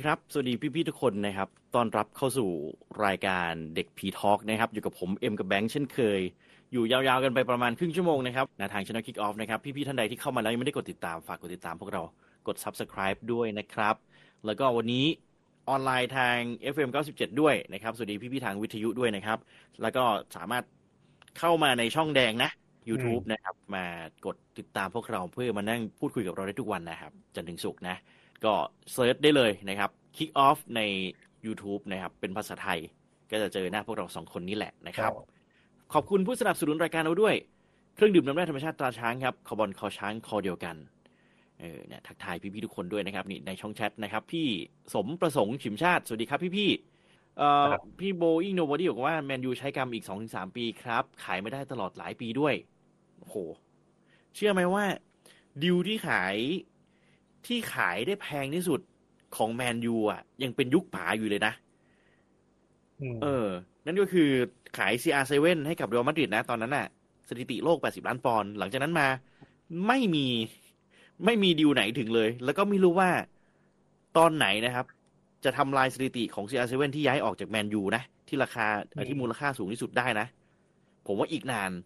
ครับสวัสดีพี่ๆทุกคนนะครับต้อนรับเข้าสู่รายการเด็กผีทอล์กนะครับอยู่กับผมเอ็มกับแบงค์เช่นเคยอยู่ยาวๆกันไปประมาณครึ่งชั่วโมงนะครับทาง Channel Kick Off นะครับพี่ๆท่านใดที่เข้ามาแล้วยังไม่ได้กดติดตามฝากกดติดตามพวกเรากด Subscribe ด้วยนะครับแล้วก็วันนี้ออนไลน์ทาง FM 97ด้วยนะครับสวัสดีพี่ๆทางวิทยุด้วยนะครับแล้วก็สามารถเข้ามาในช่องแดงนะ YouTube นะครับมากดติดตามพวกเราเพื่อมานั่งพูดคุยกับเราได้ทุกวันนะครับจันทร์ถึงศุกร์นะก็เซิร์ชได้เลยนะครับ Kick Off ใน YouTube นะครับเป็นภาษาไทยก็จะเจอหน้าพวกเราสองคนนี้แหละนะครับขอบคุณผู้สนับสนุนรายการเราด้วยเครื่องดื่มน้ำแร่ธรรมชาติตราช้างครับคอบอลคอช้างคอเดียวกันเนี่ยทักทายพี่ๆทุกคนด้วยนะครับนี่ในช่องแชทนะครับพี่สมประสงค์ฉิมชาติสวัสดีครับพี่ๆพี่โบอิงโนบอดี้บอกว่าแมนยูใช้กรรมอีก 2-3 ปีครับขายไม่ได้ตลอดหลายปีด้วยโอ้โหเชื่อไหมว่าดิวที่ขายได้แพงที่สุดของแมนยูอ่ะยังเป็นยุคป๋าอยู่เลยนะนั่นก็คือขาย CR7 ให้กับเรอัลมาดริดนะตอนนั้นน่ะสถิติโลก80ล้านปอนด์หลังจากนั้นมาไม่มีดีลไหนถึงเลยแล้วก็ไม่รู้ว่าตอนไหนนะครับจะทำลายสถิติของ CR7 ที่ย้ายออกจากแมนยูนะที่ราคาที่มูลค่าสูงที่สุดได้นะผมว่าอีกนาน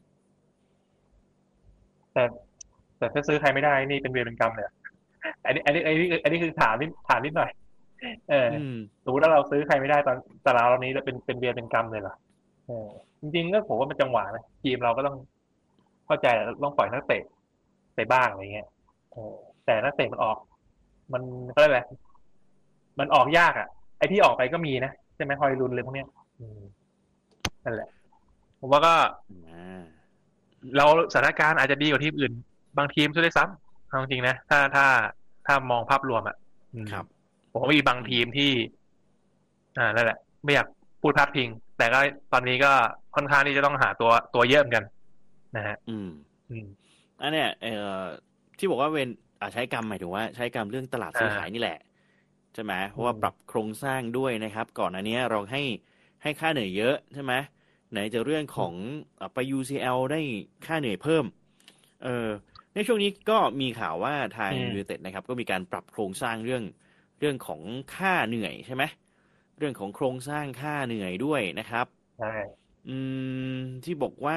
แต่ถ้าซื้อใครไม่ได้นี่เป็นเวรเป็นกรรมเลยอันนี้คือถามนิดหน่อยสมมติว่าเราซื้อใครไม่ได้ตอนแต่เรานี้เป็นเวรเป็นกรรมเลยเหรอจริงๆก็ผมว่ามันจังหวะนะทีมเราก็ต้องเข้าใจต้องปล่อยนักเตะไปบ้างอะไรเงี้ยแต่นักเตะมันออกมันก็อะไรมันออกยากอ่ะไอ้ที่ออกไปก็มีนะใช่ไหมฮอยลุนเลยพวกเนี้ยนั่นแหละผมว่าก็เราสถานการณ์อาจจะดีกว่าทีมอื่นบางทีมซะด้วยซ้ำเอาจริงนะถ้ามองภาพรวมอ่ะครับผมว่ามีบางทีมที่นั่นแหละไม่อยากพูดพาดพิงแต่ก็ตอนนี้ก็ค่อนข้างที่จะต้องหาตัวเยอะเหมือนกันนะฮะอันเนี้ยที่บอกว่าใช้กรรมหมายถึงว่าใช้กรรมเรื่องตลาดซื้อขายนี่แหละใช่ไหมเพราะว่าปรับโครงสร้างด้วยนะครับก่อนอันนี้เราให้ค่าเหนื่อยเยอะใช่ไหมไหนจะเรื่องของไป UCL ได้ค่าเหนื่อยเพิ่มในช่วงนี้ก็มีข่าวว่าทางยูไนเต็ดนะครับก็มีการปรับโครงสร้างเรื่องของค่าเหนื่อยใช่ไหมเรื่องของโครงสร้างค่าเหนื่อยด้วยนะครับใช่ที่บอกว่า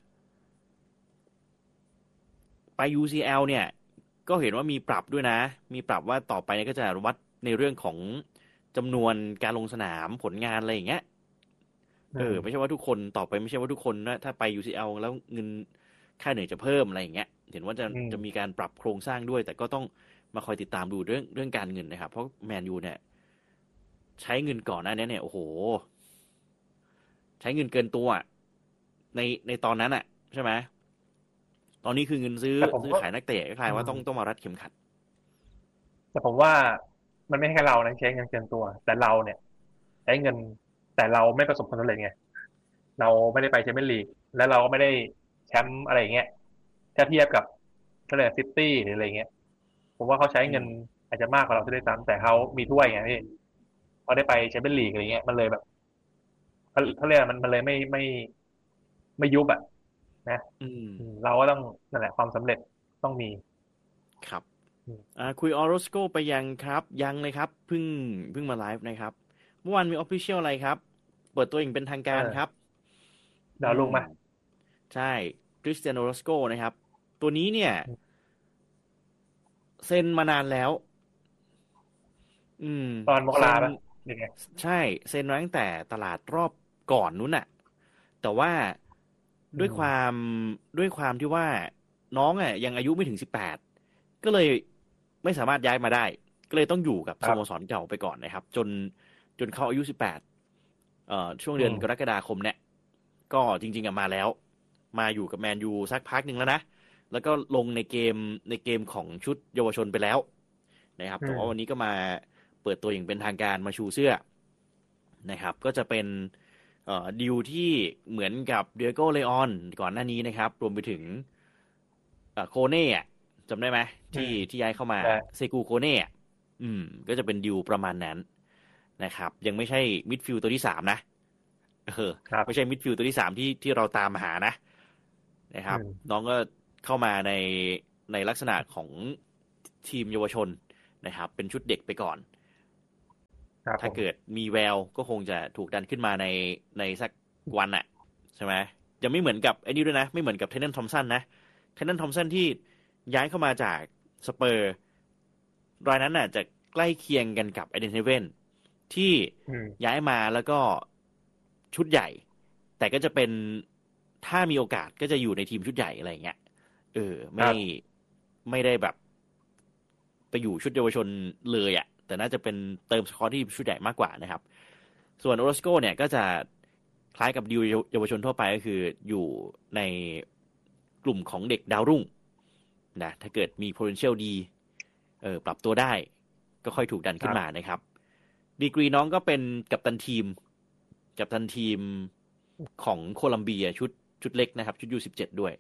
ไป UCL เนี่ยก็เห็นว่ามีปรับด้วยนะมีปรับว่าต่อไปก็จะวัดในเรื่องของจำนวนการลงสนามผลงานอะไรอย่างเงี้ยไม่ใช่ว่าทุกคนต่อไปไม่ใช่ว่าทุกคนนะถ้าไป UCL แล้วเงินค่าเหนื่อยจะเพิ่มอะไรอย่างเงี้ยเห็นว่าจะมีการปรับโครงสร้างด้วยแต่ก็ต้องมาคอยติดตามดูเรื่องการเงินนะครับเพราะแมนยูเนี่ยใช้เงินก่อนหน้านี้เนี่ยโอ้โหใช้เงินเกินตัวในตอนนั้นอ่ะใช่ไหมตอนนี้คือเงินซื้อขายนักเตะก็กลายว่าต้องมารัดเข็มขัดแต่ผมว่ามันไม่ใช่แค่เรานะใช้เงินเกินตัวแต่เราเนี่ยใช้เงินแต่เราไม่ประสบผลสำเร็จไงเราไม่ได้ไปแชมเปี้ยนลีกและเราก็ไม่ได้แชมป์อะไรอย่างเงี้ยถ้าเทียบกับก็เลยซิตี้หรืออะไรเงี้ยผมว่าเขาใช้เงินอาจจะมากกว่าเราด้วยซ้ำแต่เขามีถ้วยไงพี่เขาได้ไปแชมเปี้ยนลีกอะไรเงี้ยมันเลยแบบเขาเรียกมันเลยไม่ยุบอ่ะนะเราก็ต้องนั่นแหละความสำเร็จต้องมีครับคุยออโรสโกไปยังครับยังเลยครับเพิ่งมาไลฟ์นะครับเมื่อวานมีออฟฟิเชียลอะไรครับเปิดตัวอย่างเป็นทางการครับดาวลุงมาใช่คริสเตียโนโรสโกนะครับตัวนี้เนี่ยเซ็นมานานแล้วตอนมกราปะยังไงใช่เซ็นมาตั้งแต่ตลาดรอบก่อนนู้นน่ะแต่ว่าด้วยความที่ว่าน้องอ่ะยังอายุไม่ถึง18ก็เลยไม่สามารถย้ายมาได้ก็เลยต้องอยู่กับสโมสรเก่าไปก่อนนะครับจนเขาอายุ18ช่วงเดือนกรกฎาคมเนี่ยก็จริงๆอ่ะมาแล้วมาอยู่กับแมนยูสักพักหนึ่งแล้วนะแล้วก็ลงในเกมของชุดเยาวชนไปแล้วนะครับแต่ว่าวันนี้ก็มาเปิดตัวอย่างเป็นทางการมาชูเสื้อนะครับก็จะเป็นดีลที่เหมือนกับเดียโก้เลออนก่อนหน้านี้นะครับรวมไปถึงโคเน่จำได้ไหมที่ย้ายเข้ามาเซกูโคเน่ก็จะเป็นดีลประมาณนั้นนะครับยังไม่ใช่มิดฟิลด์ตัวที่3นะไม่ใช่มิดฟิลด์ตัวที่3ที่เราตามหานะครับน้องก็เข้ามาในลักษณะของทีมเยาวชนนะครับเป็นชุดเด็กไปก่อนถ้าเกิดมีแววก็คงจะถูกดันขึ้นมาในสักวันอะใช่ไหมยังไม่เหมือนกับไอ้นี่ด้วยนะไม่เหมือนกับเทนนันทอมสันนะเทนนันทอมสันที่ย้ายเข้ามาจากสเปอร์รายนั้นน่ะจะใกล้เคียงกันกับไอเดนเฮเว่นที่ย้ายมาแล้วก็ชุดใหญ่แต่ก็จะเป็นถ้ามีโอกาสก็จะอยู่ในทีมชุดใหญ่อะไรเงี้ยไม่ได้แบบไปอยู่ชุดเยาวชนเลยอ่ะแต่น่าจะเป็นเติมสกอร์ที่ชุดใหญ่มากกว่านะครับส่วนโอโรสโกเนี่ยก็จะคล้ายกับดิวเยาวชนทั่วไปก็คืออยู่ในกลุ่มของเด็กดาวรุ่งนะถ้าเกิดมี potential ดีปรับตัวได้ก็ค่อยถูกดันขึ้นมานะครับดีกรีน้องก็เป็นกัปตันทีมของโคลัมเบียชุดเล็กนะครับชุดU17ด้วย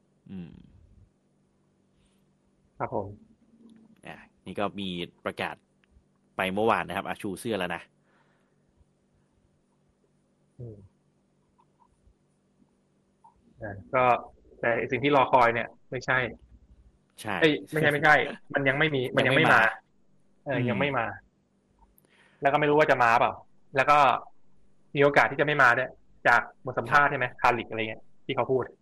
ครับผมนี่ก็มีประกาศไปเมื่อวานนะครับชูเสื้อแล้วนะก็แต่สิ่งที่รอคอยเนี่ยไม่ใช่ไม่ใช่มันยังไม่มีมันยังไม่มายังไม่มาแล้วก็ไม่รู้ว่าจะมาเปล่าแล้วก็มีโอกาสที่จะไม่มาด้วยจากบทสัมภาษณ์ใช่ไหมคาริกอะไรเงี้ยที่เขาพูด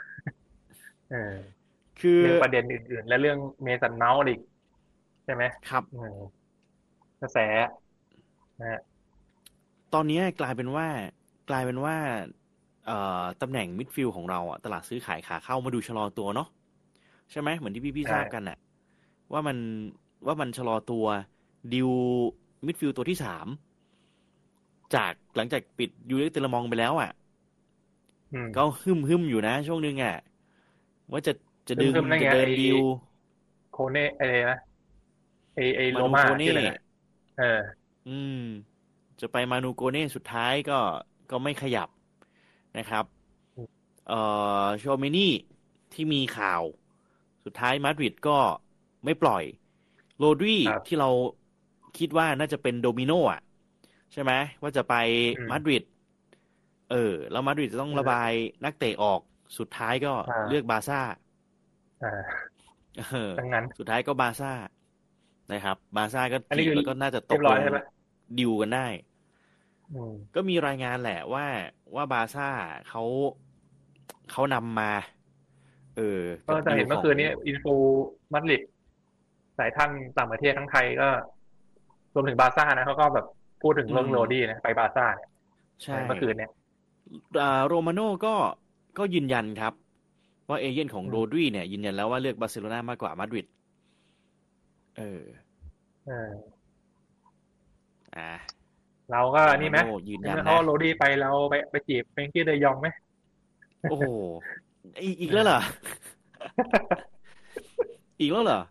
คือเรื่องประเด็นอื่นๆและเรื่องเมสันเมาส์อีกใช่ไหมครับกระแสนะตอนนี้กลายเป็นว่าตำแหน่งมิดฟิลด์ของเราตลาดซื้อขายขาเข้ามาดูชะลอตัวเนาะใช่ไหมเหมือนที่พี่ทราบกันว่ามันชะลอตัวดิวมิดฟิลด์ตัวที่3จากหลังจากปิดยูเล็กเตลมองไปแล้วก็ฮึมอยู่นะช่วงนึงว่าจะดึงจะเดินดิวโคเน่อะไรนะไอโรม่าที่อะไรจะไปมานูโกเน่สุดท้ายก็ไม่ขยับนะครับโชเมนี่ที่มีข่าวสุดท้ายมาดริดก็ไม่ปล่อยโรดรีที่เราคิดว่าน่าจะเป็นโดมิโนใช่ไหมว่าจะไปมาดริดแล้วมาดริดจะต้องระบายนักเตะออกสุดท้ายก็เลือกบาร์ซ่าสุดท้ายก็บาร์ซ่านะครับบาร์ซ่าก็จีบแล้วก็น่าจะตกลงดิวกันได้ก็มีรายงานแหละว่าบาร์ซ่าเขานำมาก็จะเห็นเมื่อคืนนี้อินฟูมาดริดสายท่านต่างประเทศทั้งไทยก็รวมถึงบาร์ซ่านะเขาก็แบบพูดถึงเรื่องโรดี้นะไปบาร์ซ่าเนี่ยใช่เมื่อคืนเนี่ยโรมาโน่ก็ยืนยันครับว่าเอเย่นของโรดรีเนี่ยยืนยันแล้วว่าเลือกบาร์เซโลนามากกว่ามาดริดเราก็นี่ไหมเขาโรดี้ไปเราไปจีบเฟรงกี้เดยองไหมโอ้โหอีกแล้วเหรออีกแล้วเหรอ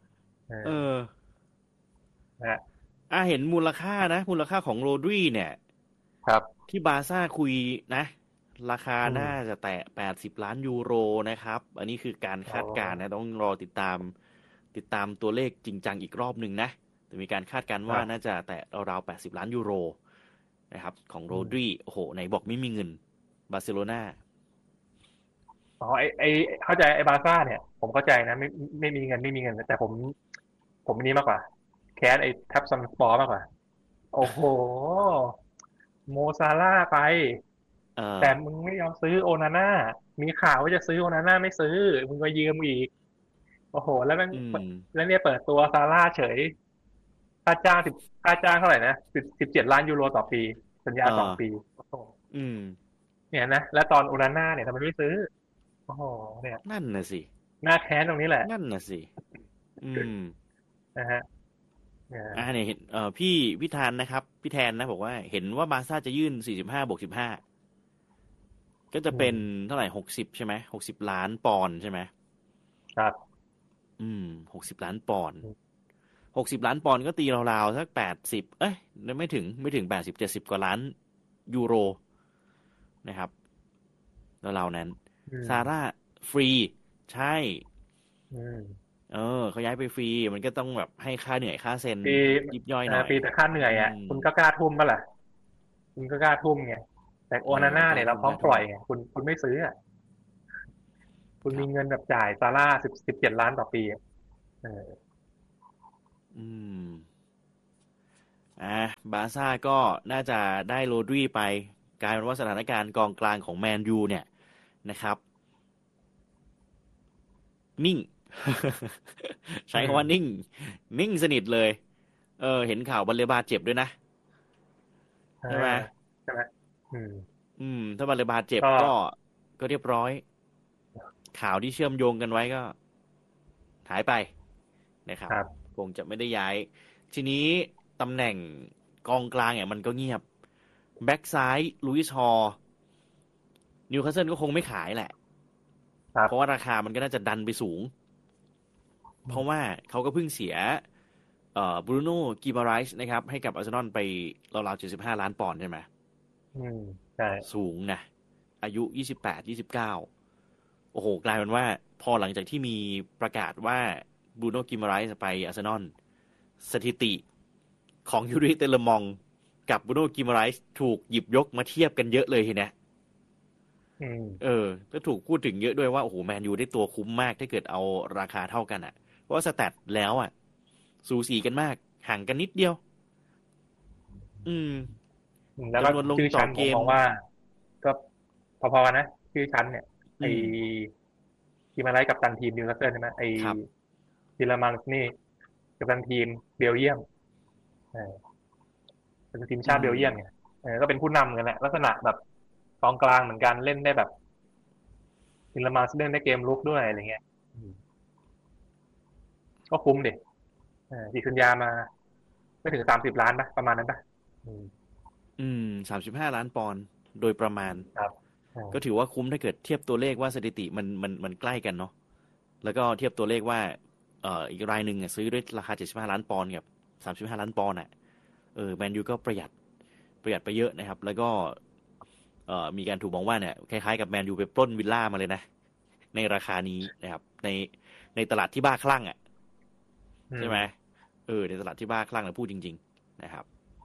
เห็นมูลค่าของโรดรีเนี่ยครับที่บาร์ซ่าคุยนะราคาน่าจะแตะ80 ล้านยูโรนะครับอันนี้คือการคาดการณ์นะต้องรอติดตามตัวเลขจริงจังอีกรอบหนึ่งนะแต่มีการคาดการณ์ว่าน่าจะแตะราว80 ล้านยูโรนะครับของโรดรีโอ้โหไหนบอกไม่มีเงินบาร์เซโลนาไอเข้าใจไอบาร์ซ่าเนี่ยผมเข้าใจนะไม่มีเงินแต่ผมนี้มากกว่าแคสไอแท็บซัมสปอร์มากกว่าโอ้โหโมซาร่าไปแต่มึงไม่ยอมซื้อโอนาน่ามีข่าวว่าจะซื้อโอนาน่าไม่ซื้อมึงก็ยืมอีกโอ้โหแล้วเนี่ยเปิดตัวซาร่าเฉยค่าจ้างเท่าไหร่นะ17 ล้านยูโรต่อปีสัญญา2 ปีเนี่ยนะแล้วตอนโอนาน่าเนี่ยทำไมไม่ซื้อโอ้โหเนี่ยนั่นน่ะสิหน้าแค้นตรงนี้แหละนั่นน่ะสินะฮะเนี่ยเห็นพี่ธานนะครับพี่แทนนะบอกว่าเห็นว่าบาร์ซ่าจะยื่น45+15ก็จะเป็นเท่าไหร่60ใช่ไหม60 ล้านปอนด์ใช่ไหมครับ 60 ล้านปอนด์60 ล้านปอนด์ก็ตีราวๆสัก80ไม่ถึง80 70 กว่าล้านยูโรนะครับราวๆนั้นซาร่าฟรีใช่เขาย้ายไปฟรีมันก็ต้องแบบให้ค่าเหนื่อยค่าเซ็นยิบย่อยหน่อยปีแต่ค่าเหนื่อยคุณก็กล้าทุ่มป่ะล่ะคุณก็กล้าทุ่มไงแต่โอนาน่าเนี่ยเราพร้อมปล่อยไงคุณไม่ซื้อคุณมีเงินแบบจ่ายซาร่า17 ล้านต่อปีบาร์ซ่าก็น่าจะได้โรดรีไปกลายเป็นว่าสถานการณ์กองกลางของแมนยูเนี่ยนะครับนิ่ง ใช้อืมคำว่านิ่งนิ่งสนิทเลยเห็นข่าวบัลเลบาเจ็บด้วยนะอ่าใช่ไหมใช่ไหมอืมถ้าบัลเลบาเจ็บก็ก็เรียบร้อยข่าวที่เชื่อมโยงกันไว้ก็หายไปนะครับครับคงจะไม่ได้ย้ายทีนี้ตำแหน่งกองกลางเนี่ยมันก็เงียบแบ็กซ้ายลุยส์ฮอลนิวคาสเซิลก็คงไม่ขายแหละครับเพราะว่าราคามันก็น่าจะดันไปสูงเพราะว่าเขาก็เพิ่งเสียบรูโน่กิมาไรส์นะครับให้กับอาร์เซนอลไปราวๆ75 ล้านปอนด์ใช่ไหมอืมใช่สูงนะอายุ28 29โอ้โหกลายเป็นว่าพอหลังจากที่มีประกาศว่าบรูโน่กิมาไรส์ไปอาร์เซนอลสถิติของยูริเตเลมองกับบรูโน่กิมาไรส์ถูกหยิบยกมาเทียบกันเยอะเลยทีเนี้ยอืมก็ถูกพูดถึงเยอะด้วยว่าโอ้โหแมนยูได้ตัวคุ้มมากถ้าเกิดเอาราคาเท่ากันอ่ะเพราะว่าสแตทแล้วอ่ะสูสีกันมากห่างกันนิดเดียวอืมแล้วก็จำนวนลงชื่อชั้นต่อเกมผมมองว่าก็พอๆกันนะชื่อชั้นเนี่ยไออืมทีมอะไรกับตันทีมนิวคาสเซิลใช่ไหมไอครับทีละมังส์นี่กับตันทีมเบลเยียมเออเป็นทีมอืชาติเบลมเยียมเนี่ยก็เป็นผู้นำกันแหละลักษณะแบบกองกลางเหมือนกันเล่นได้แบบทีละมังส์เล่นได้เกมลุกด้วยอะไรเงี้ยอืมก็คุ้มดิดีคุนยามาไม่ถึง30 ล้านปะประมาณนั้นปะอืม 35 ล้านปอนด์โดยประมาณครับก็ถือว่าคุ้มถ้าเกิดเทียบตัวเลขว่าสถิติมันใกล้กันเนาะแล้วก็เทียบตัวเลขว่าอีกรายหนึ่งซื้อด้วยราคา75 ล้านปอนด์กับ35 ล้านปอนด์แมนยูก็ประหยัดไปเยอะนะครับแล้วก็มีการถูกมองว่าเนี่ยคล้ายๆกับแมนยูไปปล้นวิลล่ามาเลยนะในราคานี้นะครับในตลาดที่บ้าคลั่งอ่ะอืมใช่ไหมในตลาดที่บ้าคลั่งนะพูดจริงๆนะครับ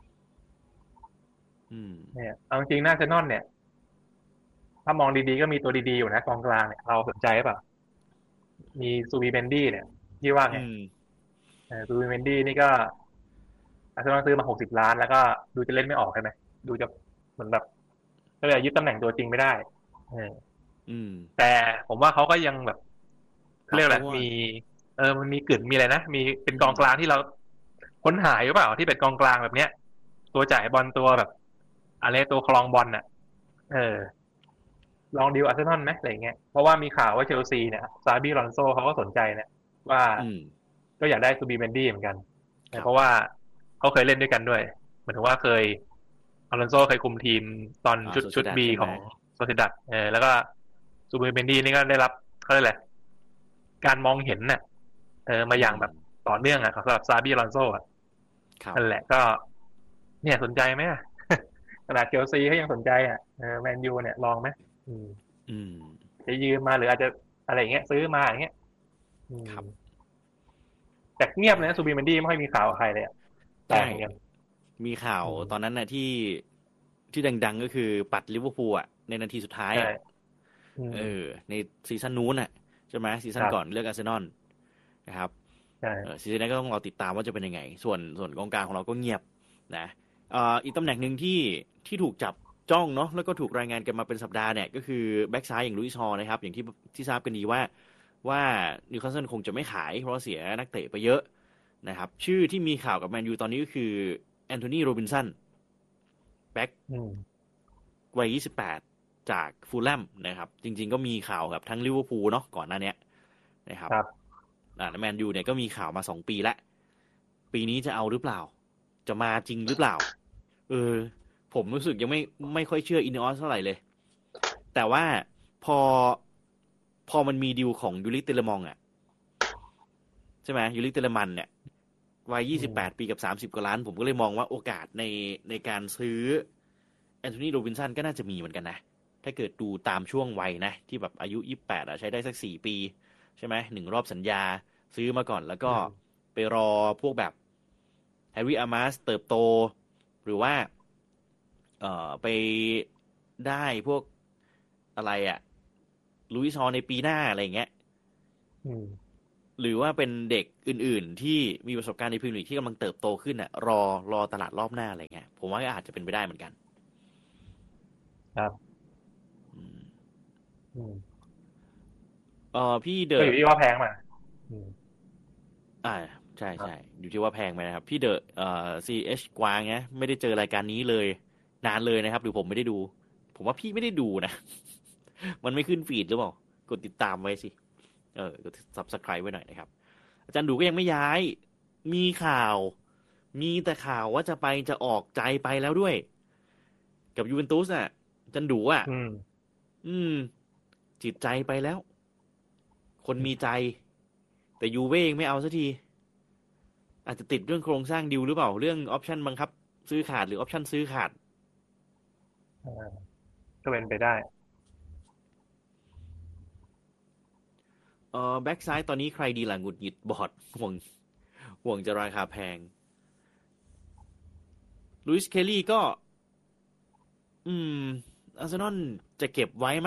อืมเนี่ยเอาจริงๆหน้าเซนอนเนี่ยถ้ามองดีๆก็มีตัวดีๆอยู่นะกองกลางเนี่ยเราสนใจเปล่ามีซูบีเบนดี้เนี่ยพี่ว่าไงอืมซูบีเบนดี้นี่ก็อาร์เซนอลซื้อมา60 ล้านแล้วก็ดูจะเล่นไม่ออกใช่ไหมดูจะเหมือนแบบก็เลยยึดตำแหน่งตัวจริงไม่ได้เอออืมแต่ผมว่าเขาก็ยังแบบปรับเขาเรียกอะไรตัวมีมันมีกลิ่นมีอะไรนะมีเป็นกองอืมกลางที่เราค้นหาอยู่เปล่าที่เป็นกองกลางแบบเนี้ยตัวจ่ายบอลตัวแบบอะไรตัวคลองบอลน่ะเออ ลองดีลอาร์เซนอลไหมอะไรเงี้ยเพราะว่ามีข่าวว่าเชลซีเนี่ยซาบีลอนโซเขาก็สนใจเนี่ยว่าอืมก็อยากได้ซูบีเบนดี้เหมือนกันครับเพราะว่าเขาเคยเล่นด้วยกันด้วยหมายถึงว่าเคยอลอนโซเคยคุมทีมตอนชุดโซเชชุดดัดใช่ไหมบีของโซซิดัดแล้วก็ซูบีเบนดี้นี่ก็ได้รับเขาเรียกอะไรการมองเห็นน่ะมาอืมอย่างแบบต่อเนื่องอ่ะสำหรับซาบีลอนโซอ่ะครับนั่นแหละก็เนี่ยสนใจไหมอะขนาดเชลซีเขายังสนใจอ่ะแมนยูเนี่ยลองไหมอืมอืมจะยืมมาหรืออาจจะอะไรอย่างเงี้ยซื้อมาอย่างเงี้ยอืมครับแต่เงียบเลยนะซูบิเมนดี้ไม่ค่อยมีข่าวกับใครเลยอะแปลใช่กเหมือนกันมีข่าวอืมตอนนั้นน่ะที่ดังๆก็คือปัดลิเวอร์พูลอ่ะในนาทีสุดท้ายใช่อ่ะอืมในซีซั่นนู้นอ่ะใช่ไหมซีคซั่นรับก่อนเลือกอาร์เซนอลนะครับใช่ซีซั่นนี้ก็ต้องรอติดตามว่าจะเป็นยังไงส่วนกองกลางของเราก็เงียบนะอีกตำแหน่งหนึ่งที่ถูกจับจ้องเนาะแล้วก็ถูกรายงานกันมาเป็นสัปดาห์เนี่ยก็คือแบ็กซ้ายอย่างลุยส์ฮอลนะครับอย่างที่ทราบกันดีว่านิวคาสเซิลคงจะไม่ขายเพราะเสียนักเตะไปเยอะนะครับชื่อที่มีข่าวกับแมนยูตอนนี้ก็คือแอนโทนีโรบินสันแบ็กอืมวัย28จากฟูลแลมนะครับจริงๆก็มีข่าวกับทั้งลิเวอร์พูลเนาะก่อนหน้านี้นะครับครับแมนยูเนี่ยก็มีข่าวมา2 ปีแล้วปีนี้จะเอาหรือเปล่าจะมาจริงหรือเปล่าเออผมรู้สึกยังไม่ค่อยเชื่ออินออสเท่าไหร่เลยแต่ว่าพอพอมันมีดีลของยูริเตเลมองอ่ะใช่ไหมยูริเตเลมันเนี่ยวัยอืม 28 ปีกับ30 กว่าล้านผมก็เลยมองว่าโอกาสในการซื้อแอนโทนีโรบินสันก็น่าจะมีเหมือนกันนะถ้าเกิดดูตามช่วงวัยนะที่แบบอายุ28อ่ะใช้ได้สัก4 ปีใช่ไหม1 รอบสัญญาซื้อมาก่อนแล้วก็อืมไปรอพวกแบบแฮร์รี่อามาสเติบโตหรือว่าไปได้พวกอะไรอะลุยส์ฮอลในปีหน้าอะไรอย่างเงี้ยอืมหรือว่าเป็นเด็กอื่นๆที่มีประสบการณ์ในพรีเมียร์ลีกที่กำลังเติบโตขึ้นอ่ะรอตลาดรอบหน้าอะไรเงี้ยผมว่าก็อาจจะเป็นไปได้เหมือนกันครับอืมอืมพี่เดอะก็อยู่ที่ว่าแพงมาอืมอ่าใช่ครับใช่อยู่ที่ว่าแพงไหมนะครับพี่เดอะCH กวางเนี้ยไม่ได้เจอรายการนี้เลยนานเลยนะครับหรือผมไม่ได้ดูผมว่าพี่ไม่ได้ดูนะมันไม่ขึ้นฟีดหรือเปล่ากดติดตามไว้สิกด subscribe ไว้หน่อยนะครับอาจารย์ดูก็ยังไม่ย้ายมีข่าวมีแต่ข่าวว่าจะออกใจไปแล้วด้วยกับยูเวนตุสอ่ะอาจารย์ดูอ่ะอืมอืมจิตใจไปแล้วคนมีใจแต่ยูเว่เองไม่เอาสักที อาจจะติดเรื่องโครงสร้างดีลหรือเปล่าเรื่องออปชันบังคับซื้อขาดหรือออปชันซื้อขาดอ่าก็เป็นไปได้แบ็กซ้ายตอนนี้ใครดีล่ะหงุดหงิดบอดห่วงจะราคาแพงลุยส์เคลลี่ก็อืมอาร์เซนอลจะเก็บไว้ไหม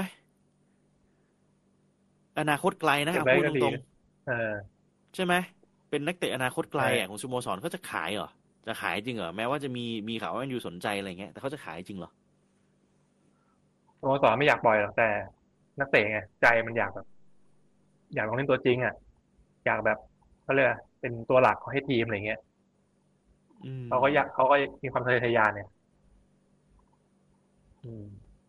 อนาคตไกลนะเก็บเอาพูดตรงไว้ก็ดีนะเออๆใช่ไหมเป็นนักเตะอนาคตไกลอ่ะของใช่สโมสรเขาจะขายเหรอจะขายจริงเหรอแม้ว่าจะมีข่าวว่าแมนยูสนใจอะไรเงี้ยแต่เขาจะขายจริงเหรอสโมสรไม่อยากปล่อยหรอกแต่นักเตะไงใจมันอยากแบบอยากลงเล่นตัวจริงอ่ะอยากแบบเขาเรียกอะไรเป็นตัวหลักของให้ทีมอะไรเงี้ยอืเขามก็อยากเขาก็มีความทะเยอทะยานเนี่ยอืม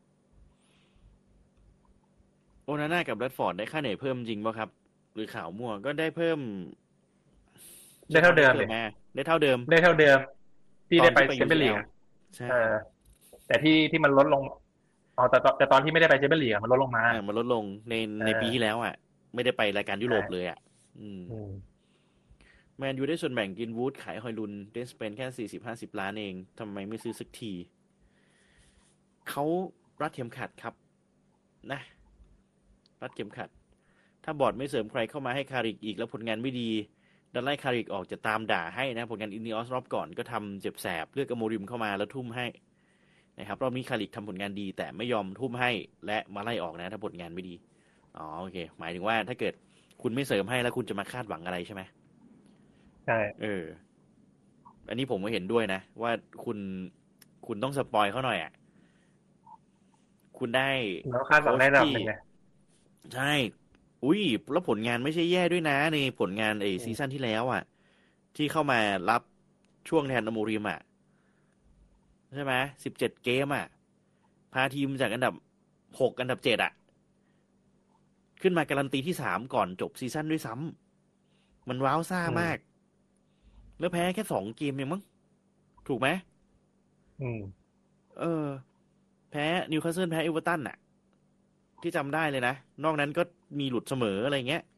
โอนาน่ากับแรดฟอร์ดได้ค่าเหนื่อยเพิ่มจริงป่ะครับหรือข่าวมั่วก็ได้เพิ่มใช้ได้เท่าคำได้เดิมเนี่ยเพิ่มแม่ได้เท่าเดิมได้เท่าเดิมที่ได้ไปตอนที่ไปแชมเปี้ยนลีก UCL อะใช่เออแต่ที่มันลดลงอ๋อแต่ตอนที่ไม่ได้ไปแชมเปี้ยนลีกอะมันลดลงมามันลดลงในปีที่เออแล้วอ่ะไม่ได้ไปรายการยุโรปเลยใช่อ่ะอืมอืมแมนยูได้ส่วนแบ่งกินวูดขายฮอยลุนเดนสเปนแค่40-50 ล้านเองทำไมไม่ซื้อสักทีเขารัดเข็มขัดครับนะรัดเข็มขัดถ้าบอร์ดไม่เสริมใครเข้ามาให้คาริกอีกแล้วผลงานไม่ดีดันไล่คาริกออกจะตามด่าให้นะผลงานอินนิออสรอบก่อนก็ทำเจ็บแสบเลือกอโมริมเข้ามาแล้วทุ่มให้นะครับรอบนี้คาริกทำผลงานดีแต่ไม่ยอมทุ่มให้และมาไล่ออกนะถ้าผลงานไม่ดี อ๋อโอเคหมายถึงว่าถ้าเกิดคุณไม่เสริมให้แล้วคุณจะมาคาดหวังอะไรใช่ไหมใช่เอออันนี้ผมก็เห็นด้วยนะว่าคุณคุณต้องสปอยเขาหน่อยอ่ะคุณได้แล้วคาดหวัโค้งได้ชที่ระดับหนึ่งไงใช่อุ้ยแล้วผลงานไม่ใช่แย่ด้วยนะในผลงานซีอืมซั่นที่แล้วอ่ะที่เข้ามารับช่วงแทนอโมริมอ่ะใช่ไหม17 เกมอ่ะพาทีมจากอันดับ6อันดับ 7อ่ะขึ้นมาการันตีที่3ก่อนจบซีซั่นด้วยซ้ำมันว้าวซ่าอืมมากแล้วแพ้แค่2 เกมเองมั้ง ถูกไหมอืมเออแพ้นิวคาสเซิลแพ้เอเวอร์ตันน่ะที่จำได้เลยนะนอกนั้นก็มีหลุดเสมออะไรเงี้ย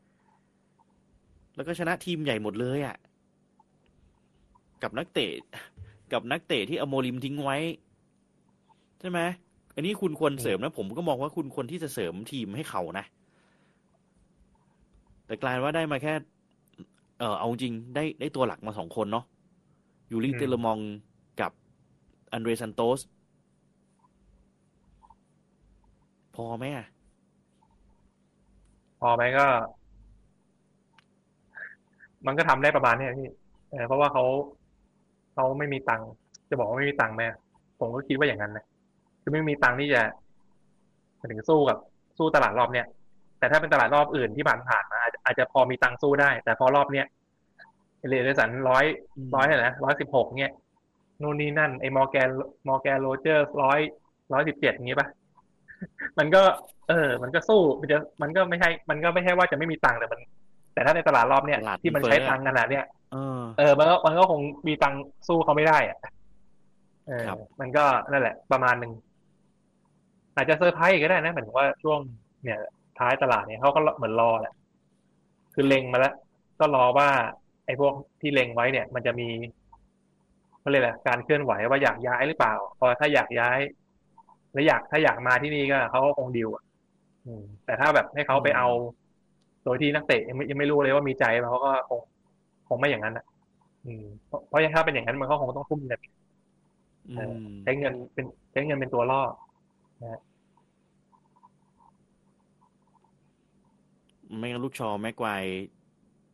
แล้วก็ชนะทีมใหญ่หมดเลยอ่ะกับนักเตะกับนักเตะที่อโมริมทิ้งไว้ใช่ไหมอันนี้คุณควรอืมเสริมนะผมก็มองว่าคุณควรที่จะเสริมทีมให้เขานะแต่กลายว่าได้มาแค่เอาจริงได้ตัวหลักมา2 คนเนาะยูริอืมเตเลมองกับอันเดรซันโตสพอไหมอ่ะพอไหมก็มันก็ทำได้ประมาณเนี้ยพี่เพราะว่าเขาไม่มีตังค์จะบอกว่าไม่มีตังค์ไหมผมก็คิดว่าอย่างนั้นนะคือไม่มีตังค์ที่จะมาถึงสู้ตลาดรอบเนี้ยแต่ถ้าเป็นตลาดรอบอื่นที่ผ่านมาอาจจะพอมีตังค์สู้ได้แต่พอรอบเนี้ยเรเดสันอืมร้อยเท่าไหร่นะ116เนี่ยนู่นนี่นั่นไอ้มอร์แกนโรเจอร์117อย่างงี้ป่ะมันก็มันก็สู้มันก็ไม่ใช่ว่าจะไม่มีตังค์แต่ถ้าในตลาดรอบเนี้ยตลาดที่มันมันเฟ้ออ่ะใช้ตังค์ขนาดเนี้ยเออมันก็คงมีตังค์สู้เขาไม่ได้อะครับมันก็นั่นแหละประมาณหนึ่งอาจจะเซอร์ไพรส์ก็ได้นะหมายถึงว่าช่วงเนี่ยท้ายตลาดเนี่ยเขาก็เหมือนรอแหละคือเล็งมาแล้วก็รอว่าไอ้พวกที่เล็งไว้เนี่ยมันจะมีเขาเรียกอะไรการเคลื่อนไหวว่าอยากย้ายหรือเปล่าพอถ้าอยากย้ายแล้วถ้าอยากมาที่นี่ก็เขาก็คงดีลอ่ะแต่ถ้าแบบให้เขาอืไปเอามโดยที่นักเตะยังไม่รู้เลยว่ามีใจไหมเขาก็คงไม่อย่างนั้นอ่ะเพราะถ้าเป็นอย่างนั้นมันก็คงต้องทุ่มเงินอืเออมใช้เงินเป็นตัวล่อนะฮะไม่งั้นลูกชอแม็กควาย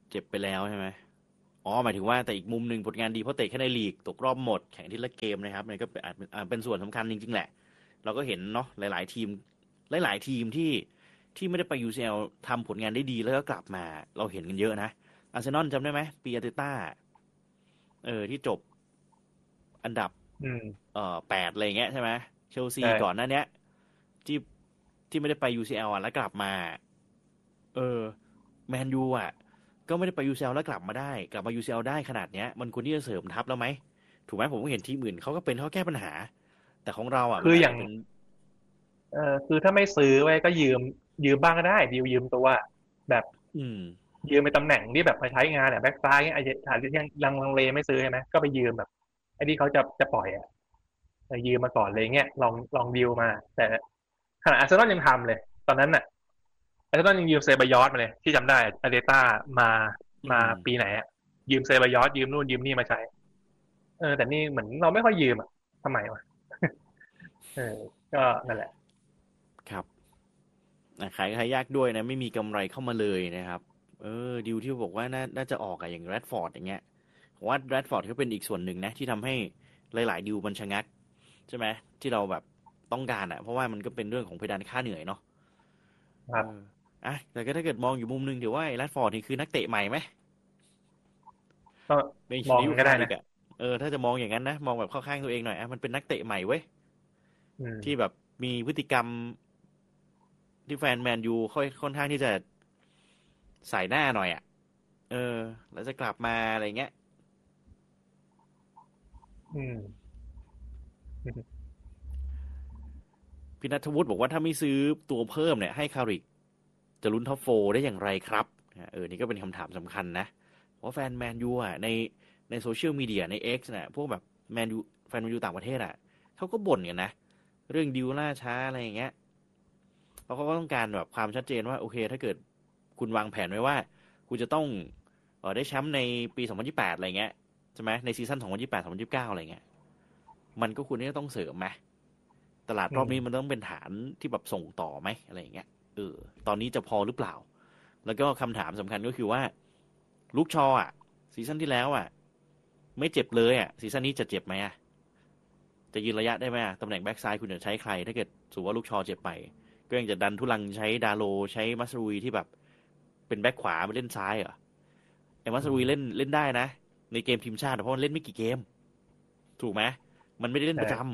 เจ็บไปแล้วใช่ไหมอ๋อหมายถึงว่าแต่อีกมุมหนึ่งผลงานดีเพราะเตะแค่ในลีกตกรอบหมดแข่งทีละเกมนะครับมันก็เป็นส่วนสำคัญจริงๆแหละเราก็เห็นเนาะหลายๆทีมหลายๆทีมที่ไม่ได้ไป UCL ทำผลงานได้ดีแล้วก็กลับมาเราเห็นกันเยอะนะอาร์เซนอลจำได้ไหมปีอาร์เตต้าที่จบอันดับอืม 8อะไรเงี้ยใช่ไหมเชลซีใช่ก่อนหน้าเนี้ยที่ที่ไม่ได้ไป UCL อ่ะแล้วกลับมาเออแมนยูอ่ะก็ไม่ได้ไป UCL แล้วกลับมาได้กลับมา UCL ได้ขนาดเนี้ยมันควรที่จะเสริมทัพแล้วไหมถูกไหมผมก็เห็นทีมอื่นเขาก็เป็นเขาแก้ปัญหาแต่ของเราอ่ะคืออย่างมันอาจจะเป็นคือถ้าไม่ซื้อไว้ก็ยืมบ้างก็ได้ดีลยืมตัวแบบอืมยืมไปตำแหน่งที่แบบมาใช้งานเนี่ยแบ็กซ้ายไอ้ฐานที่ยังลังเลไม่ซื้อใช่ไหมก็ไปยืมแบบไอ้ที่เขาจะปล่อยอ่ะยืมมาก่อนเลยเงี้ยลองดีลมาแต่ขนาดอาร์เซนอลยังทำเลยตอนนั้นน่ะอาร์เซนอลยังยืมเซบายอสมาเลยที่จำได้อาร์เตต้ามามาอืมปีไหนอ่ะยืมเซบายอสยืมนู่นยืมนี่มาใช้แต่นี่เหมือนเราไม่ค่อยยืมอ่ะทำไมวะเออก็นั่นแหละครับขายยากด้วยนะไม่มีกำไรเข้ามาเลยนะครับดีลที่บอกว่าน่าจะออกอะอย่างแรดฟอร์ดอย่างเงี้ยผมว่าแรดฟอร์ดก็เป็นอีกส่วนหนึ่งนะที่ทำให้หลายๆดีลมันชะงักใช่ไหมที่เราแบบต้องการอ่ะเพราะว่ามันก็เป็นเรื่องของเพดานค่าเหนื่อยเนาะเออครับแต่ก็ถ้าเกิดมองอยู่มุมหนึงเดี๋ยวว่าไอ้แรดฟอร์ดนี่คือนักเตะใหม่ไหมก็ในมองในยุคก็ได้นะคาริกอ่ะถ้าจะมองอย่างนั้นนะมองแบบเข้าข้างตัวเองหน่อยมันเป็นนักเตะใหม่เว้ยอืมที่แบบมีพฤติกรรมที่แฟนแมนยูค่อนข้างที่จะใส่หน้าหน่อยอ่ะเออแล้วจะกลับมาอะไรเงี้ยอืมพี่นัทวุฒิบอกว่าถ้าไม่ซื้อตัวเพิ่มเนี่ยให้คาริกจะลุ้นท็อปโฟร์ได้อย่างไรครับนี่ก็เป็นคำถามสำคัญนะเพราะแฟนแมนยูอ่ะในโซเชียลมีเดียใน X เนี่ยพวกแบบแมนยูแฟนแมนยูต่างประเทศอ่ะเขาก็บ่นกันนะเรื่องดิวล่าช้าอะไรอย่างเงี้ยเพราะเขาก็ต้องการแบบความชัดเจนว่าโอเคถ้าเกิดคุณวางแผนไว้ว่าคุณจะต้องได้แชมป์ในปี2028อะไรเงี้ยใช่ไหมในซีซั่น20282029อะไรเงี้ยมันก็ควรที่จะต้องเสริมไหม ตลาดอืมรอบนี้มันต้องเป็นฐานที่แบบส่งต่อไหมอะไรอย่างเงี้ยตอนนี้จะพอหรือเปล่าแล้วก็คำถามสำคัญก็คือว่าลูกชออ่ะซีซั่นที่แล้วอ่ะไม่เจ็บเลยอ่ะซีซั่นนี้จะเจ็บไหมอ่ะจะยืนระยะได้ไหมอ่ะตำแหน่งแบ็กซ้ายคุณจะใช้ใครถ้าเกิดสมมติว่าลูกชอเจ็บไปก็ยังจะดันทุลังใช้ดาโลใช้มัสรุยที่แบบเป็นแบ็กขวามาเล่นซ้ายเหรอไอ้มัสอืมรุยเล่นได้นะในเกมทีมชาติเพราะมันเล่นไม่กี่เกมถูกไหมมันไม่ได้เล่นประจใช่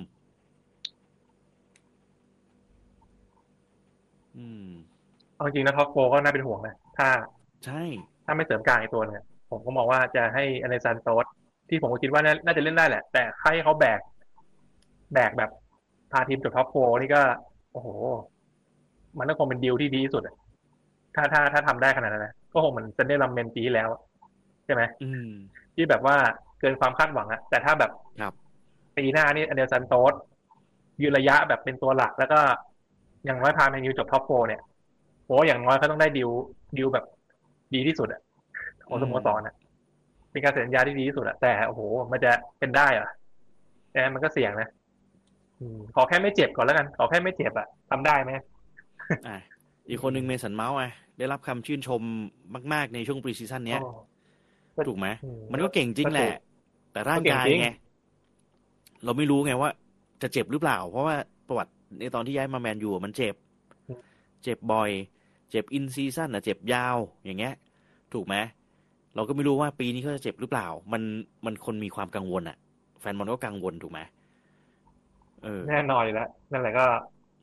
ำเอาจริงนะท็อปโฟก็น่าเป็นห่วงนะใช่ถ้าไม่เสริมกลางอีกตัวเนี่ยผมก็มองว่าจะให้อเลซานโตสที่ผมก็คิดว่าน่าจะเล่นได้แหละแต่ให้เขาแบกแบบพาทีมจบท็อปโฟนี่ก็โอ้โหมันก็คงเป็นดีลที่ดีที่สุดอะถ้าทำได้ขนาดนั้นนะก็คงเหมือนเซนเดอร์ลัมเมนปีที่แล้วใช่ไหมอืมที่แบบว่าเกินความคาดหวังอะแต่ถ้าแบบครับปีหน้านี่อเดลซันโตสยืนระยะแบบเป็นตัวหลักแล้วก็อย่างน้อยพาแมนยูจบท็อปโฟเนี่ยโหอย่างน้อยเขาต้องได้ดิวแบบดีที่สุดอะของสอืมโมสรอะเป็นการเซ็นสัญญาที่ดีที่สุดอะแต่โอ้โหมันจะเป็นได้เหรอแต่มันก็เสี่ยงนะขอแค่ไม่เจ็บก่อนแล้วกันขอแค่ไม่เจ็บอะทำได้ไหมอ่ะอีอืกคนหนึ่งเมมสันเมาส์ได้รับคำชื่นชมมากๆในช่วงปรีซีซั่นโอ้เนี้ยก็ถูกไหมอืมมันก็เก่งจริงแหละก็ถูกแต่ร่าก็เก่งจริงงกายไงเราไม่รู้ไงว่าจะเจ็บหรือเปล่าเพราะว่าประวัติในตอนที่ย้ายมาแมนยูมันเจ็บบ่อยเจ็บอินซีซั่นอ่ะเจ็บยาวอย่างเงี้ยถูกไหมเราก็ไม่รู้ว่าปีนี้เขาจะเจ็บหรือเปล่ามันคนมีความกังวลอ่ะแฟนบอลก็กังวลถูกไหมเออแน่นอนอยู่แล้วนั่นแหละก็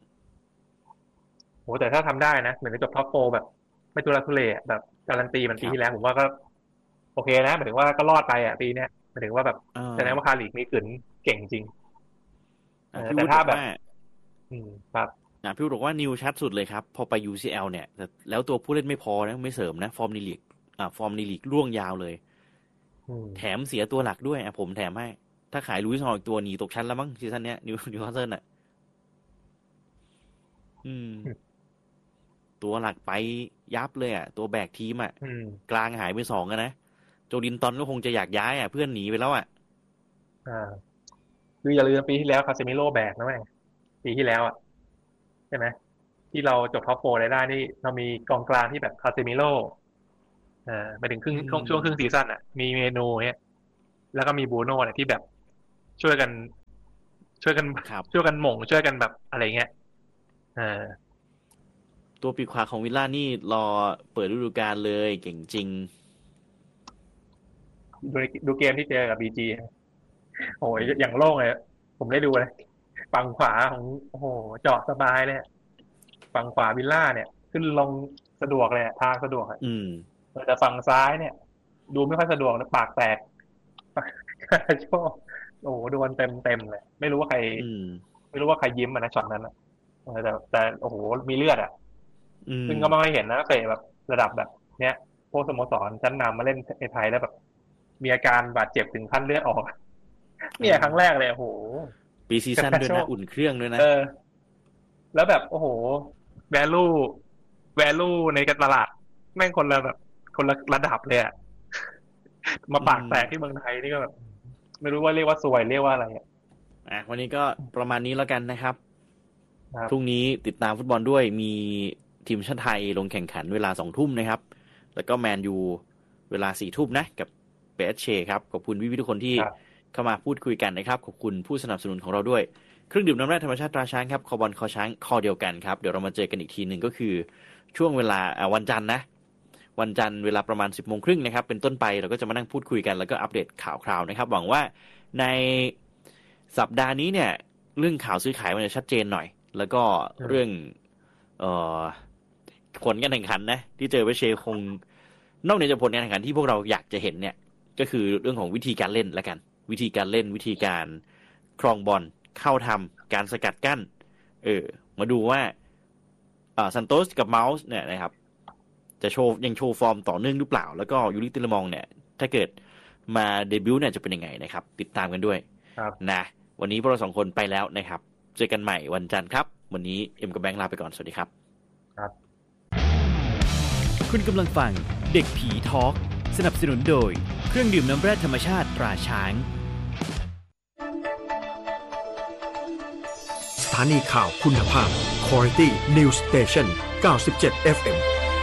โหแต่ถ้าทำได้นะเหมือนจะจบท็อปโฟแบบไม่ทุรักทุเลอะแบบการันตีมันครับปีที่แล้วผมว่าก็ โอเคนะหมายถึงว่าก็รอดไปอ่ะปีเนี้ยหมายถึงว่าแบบเอแสดองว่าคาริกมีกึ๋นเก่งจริงพี่แต่ถ้าแบบวุฒิบอกว่าครับพี่วุฒิบอกว่านิวชัดสุดเลยครับพอไป UCL เนี่ยแต่แล้วตัวผู้เล่นไม่พอนะไม่เสริมนะฟอร์มในลีกร่วงยาวเลยอืมแถมเสียตัวหลักด้วยผมแถมให้ถ้าขายลุยส์ฮอลอีกตัวหนีตกชั้นแล้วมั้งซีซั่นเนี้ยนิวคาสเซิลอ่ะอืมตัวหลักไปยับเลยตัวแบกทีมอืมกลางหายไป2นะโจลินตันก็คงจะอยากย้ายเพื่อนหนีไปแล้วอ่าคืออย่าลืมปีที่แล้วคาเซมิโร่แบกนะแม่งปีที่แล้วอ่ะใช่ไหมที่เราจบท็อปโฟร์ได้นี่เรามีกองกลางที่แบบคาเซมิโร่ไปถึงช่วงครึ่งซีซั่นมีเมนูเนี่ยแล้วก็มีบูโน่เนี่ยที่แบบช่วยกันช่วยกันหม่งช่วยกันแบบอะไรเงี้ยตัวปีกขวาของวิลล่านี่รอเปิดฤดูกาลเลยเก่งจริงดูเกมที่เจอกับบีจีโอ้ยอย่างโล่งเลยผมได้ดูเลยฝั่งขวาของโอ้โหเจาะสบายเลยฝั่งขวาวิลล่าเนี่ยขึ้นลงสะดวกเลยทางสะดวกแต่ฝั่งซ้ายเนี่ยดูไม่ค่อยสะดวกนะปากแตกโชคโอ้โหโดนเต็มเลยไม่รู้ว่าใครยิ้มนะช็อตนั้นแต่โอ้โหมีเลือดซึ่งก็ไม่ค่อยเห็นนะเตะแบบระดับแบบเนี้ยพวกสโมสรชั้นนำมาเล่นในไทยแล้วแบบมีอาการบาดเจ็บถึงขั้นเลือดออกเนี่ยครั้งแรกเลยโอ้โหปีซีซั่นด้วยนะอุ่นเครื่องด้วยนะแล้วแบบโอ้โหแวลูในตลาดแม่งคนละแบบคนละระดับเลยมาปากแตกที่เมืองไทยนี่ก็แบบไม่รู้ว่าเรียกว่าซวยเรียกว่าอะไรวันนี้ก็ประมาณนี้แล้วกันนะครับพรุ่งนี้ติดตามฟุตบอลด้วยมีทีมชาติไทยลงแข่งขันเวลา 20:00 นนะครับแล้วก็แมนยูเวลา 4:00 นนะกับเปเชครับขอบคุณพี่ๆทุกคนที่เข้ามาพูดคุยกันนะครับขอบคุณผู้สนับสนุนของเราด้วยเครื่องดื่มน้ำแร่ธรรมชาติตราช้างครับคอบอลคอช้างคอเดียวกันครับเดี๋ยวเรามาเจอกันอีกทีนึงก็คือช่วงเวลาวันจันทร์นะวันจันทร์เวลาประมาณ 10:30 นนะครับเป็นต้นไปเราก็จะมานั่งพูดคุยกันแล้วก็อัปเดตข่าวคราวนะครับหวังว่าในสัปดาห์นี้เนี่ยเรื่องข่าวซื้อขายมันจะชัดเจนหน่อยแล้วก็เรื่องผลการแข่งขันนะที่เจอเวเชคงนอกเหนือจากผลการแข่งขันที่พวกเราอยากจะเห็นเนี่ยก็คือเรื่องของวิธีการเล่นละกันวิธีการเล่นวิธีการครองบอลเข้าทำการสกัดกั้นมาดูว่าซันโตสกับเมาส์เนี่ยนะครับจะยังโชว์ฟอร์มต่อเนื่องหรือเปล่าแล้วก็ยูริติลมองเนี่ยถ้าเกิดมาเดบิวต์เนี่ยจะเป็นยังไงนะครับติดตามกันด้วยนะวันนี้พวกเรา2 คนไปแล้วนะครับเจอกันใหม่วันจันทร์ครับวันนี้เอ็มกับแบงค์ลาไปก่อนสวัสดีครับคุณกำลังฟังเด็กผีทอล์กสนับสนุนโดยเครื่องดื่มน้ำแร่ธรรมชาติตราช้างสถานีข่าวคุณภาพ Quality News Station 97 FM